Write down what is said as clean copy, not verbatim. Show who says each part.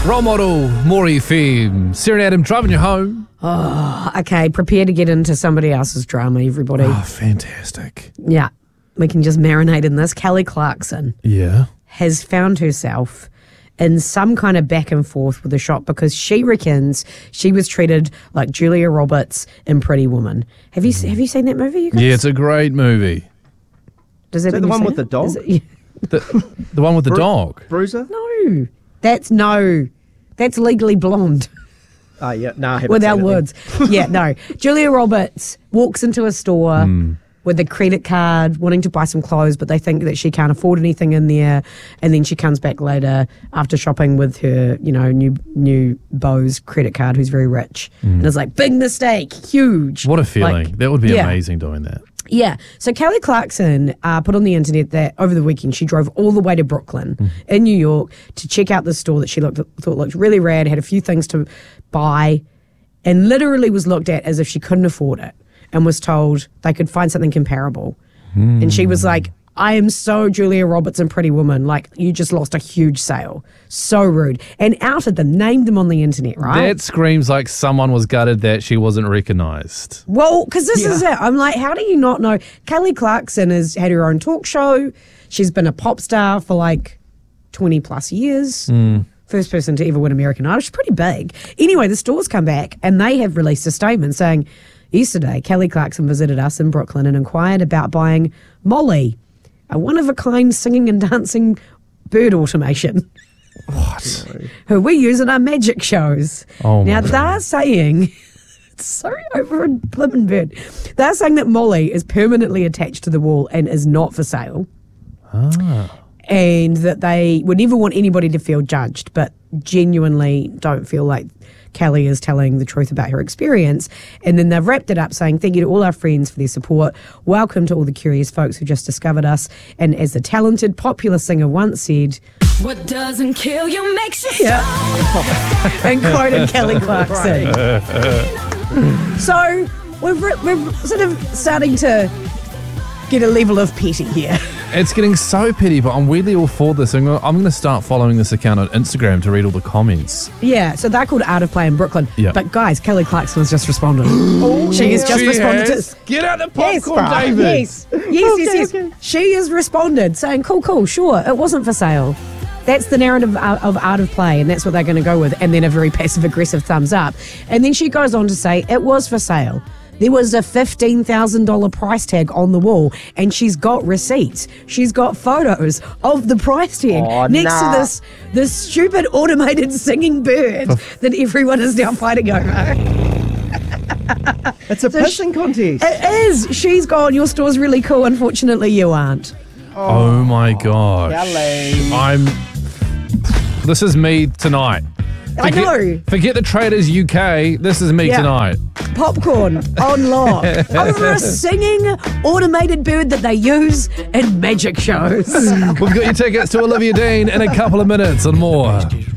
Speaker 1: Role model, Maury FM. Sarah and Adam driving you home.
Speaker 2: Oh, okay. Prepare to get into somebody else's drama, everybody.
Speaker 1: Oh, fantastic.
Speaker 2: Yeah. We can just marinate in this. Kelly Clarkson
Speaker 1: Yeah.
Speaker 2: has found herself in some kind of back and forth with the shop because she reckons she was treated like Julia Roberts in Pretty Woman. Have you seen that movie, you guys?
Speaker 1: Yeah, it's a great movie.
Speaker 2: Does that
Speaker 3: Is that the one with the dog?
Speaker 1: The one with the dog.
Speaker 3: Bruiser?
Speaker 2: No. That's Legally Blonde.
Speaker 3: Yeah. No, I haven't
Speaker 2: With
Speaker 3: seen
Speaker 2: our
Speaker 3: it then.
Speaker 2: words. Yeah, no. Julia Roberts walks into a store with a credit card wanting to buy some clothes, but they think that she can't afford anything in there. And then she comes back later after shopping with her, new beau's credit card, who's very rich. And it's like, big mistake, huge.
Speaker 1: What a feeling.
Speaker 2: Like,
Speaker 1: That would be
Speaker 2: yeah.
Speaker 1: amazing doing that.
Speaker 2: Yeah. So Kelly Clarkson put on the internet that over the weekend she drove all the way to Brooklyn in New York to check out the store that she thought looked really rad, had a few things to buy, and literally was looked at as if she couldn't afford it and was told they could find something comparable. And she was like, I am so Julia Roberts and Pretty Woman. Like, you just lost a huge sale. So rude. And outed them, named them on the internet, right?
Speaker 1: That screams like someone was gutted that she wasn't recognised.
Speaker 2: Well, because this is it. I'm like, how do you not know? Kelly Clarkson has had her own talk show. She's been a pop star for like 20 plus years. First person to ever win American Idol. She's pretty big. Anyway, the store's come back and they have released a statement saying, yesterday, Kelly Clarkson visited us in Brooklyn and inquired about buying Molly, a one-of-a-kind singing and dancing bird automation.
Speaker 1: What?
Speaker 2: Who we use in our magic shows.
Speaker 1: Oh,
Speaker 2: now,
Speaker 1: my
Speaker 2: they're saying, sorry, over a blimmin' bird. They're saying that Molly is permanently attached to the wall and is not for sale. And that they would never want anybody to feel judged, but genuinely don't feel like Kelly is telling the truth about her experience. And then they've wrapped it up saying, thank you to all our friends for their support. Welcome to all the curious folks who just discovered us. And as the talented, popular singer once said,
Speaker 4: what doesn't kill you makes you
Speaker 2: and quoted Kelly Clarkson. So we're sort of starting to get a level of petty here.
Speaker 1: It's getting so petty, but I'm weirdly all for this. I'm going to start following this account on Instagram to read all the comments.
Speaker 2: Yeah, so they're called Art of Play in Brooklyn.
Speaker 1: Yeah.
Speaker 2: But guys, Kelly Clarkson has just responded. She has just responded to...
Speaker 1: Get out the popcorn,
Speaker 2: Yes,
Speaker 1: David.
Speaker 2: Yes. She has responded saying, cool, sure, it wasn't for sale. That's the narrative of Art of Play, and that's what they're going to go with. And then a very passive-aggressive thumbs up. And then she goes on to say, it was for sale. There was a $15,000 price tag on the wall, and she's got receipts. She's got photos of the price tag next to this stupid automated singing bird that everyone is now fighting over.
Speaker 3: It's a pissing contest.
Speaker 2: It is. She's gone. Your store's really cool. Unfortunately, you aren't.
Speaker 1: Oh my gosh.
Speaker 3: Kelly.
Speaker 1: This is me tonight.
Speaker 2: I know.
Speaker 1: Forget the Traders UK. This is me tonight.
Speaker 2: Popcorn on lock over a singing automated bird that they use in magic shows.
Speaker 1: We've got your tickets to Olivia Dean in a couple of minutes and more.